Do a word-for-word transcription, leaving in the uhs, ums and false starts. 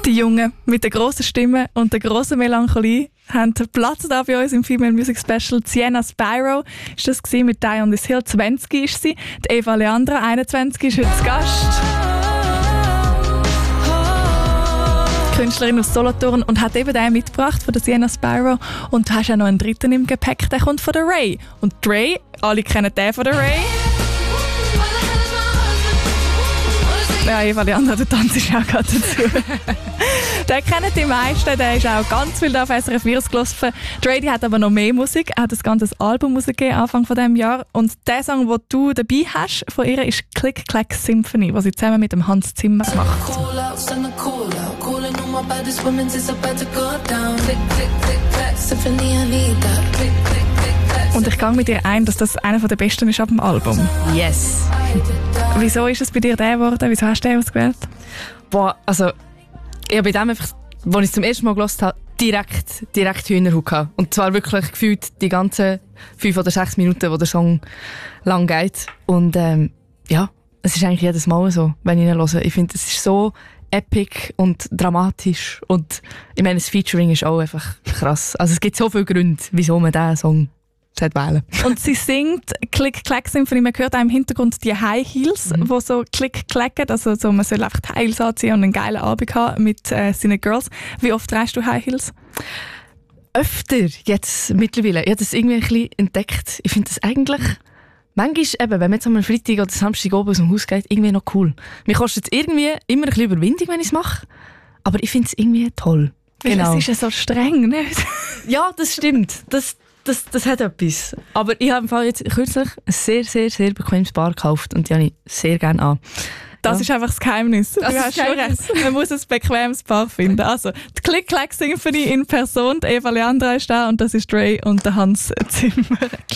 Die Jungen mit der grossen Stimme und der grossen Melancholie haben Platz da bei uns im Female Music Special. Sienna Spyro ist das gewesen, mit Die on this Hill. zwanzig ist sie. Die Eva Leandra, einundzwanzig, ist heute zu Gast. Künstlerin aus Solothurn und hat eben den mitgebracht von der Sienna Spyro. Und du hast ja noch einen dritten im Gepäck, der kommt von der Ray. Und Ray, alle kennen den von der Ray. Ja, Eva Leandra, du tanzt auch gerade dazu. Den kennen die meisten, der ist auch ganz viel da auf S R F Virus gelaufen. Ray hat aber noch mehr Musik, er hat ein ganzes Album rausgegeben, Anfang von diesem Jahr. Und der Song, den du dabei hast von ihr, ist Click Clack Symphony, was sie zusammen mit dem Hans Zimmer macht. Und ich gehe mit dir ein, dass das einer der besten ist auf dem Album. Yes. Wieso ist es bei dir der geworden? Wieso hast du den ausgewählt? Boah, also ich habe bei dem einfach, als ich es zum ersten Mal gehört habe, direkt, direkt Hühnerhaut gehabt. Und zwar wirklich gefühlt die ganzen fünf oder sechs Minuten, wo der Song lang geht. Und ähm, ja, es ist eigentlich jedes Mal so, wenn ich ihn höre. Ich finde, es ist so epic und dramatisch. Und ich meine, das Featuring ist auch einfach krass. Also es gibt so viele Gründe, wieso man diesen Song wählen. Und sie singt Click Clack Symphony. Man hört auch im Hintergrund die High Heels, mhm. die so Click Clacken. Also so, man soll einfach die High Heels anziehen und einen geilen Abend haben mit äh, seinen Girls. Wie oft trägst du High Heels? Öfter jetzt mittlerweile. Ich habe das irgendwie ein bisschen entdeckt. Ich finde das eigentlich manchmal, eben, wenn man jetzt am Freitag oder Samstag oben aus dem Haus geht, irgendwie noch cool. Mir kostet es irgendwie immer ein bisschen Überwindung, wenn ich es mache. Aber ich finde es irgendwie toll. Genau. Es ist ja so streng, nicht? Ja, das stimmt. Das Das, das hat etwas. Aber ich habe im Fall jetzt kürzlich ein sehr, sehr, sehr bequemes Paar gekauft und die habe ich sehr gerne an. Das ja. ist einfach das Geheimnis. Das du hast schon recht. Man muss ein bequemes Paar finden. Also, die Click Clack Symphony in Person. Die Eva Leandra ist da und das ist Ray und der Hans Zimmer.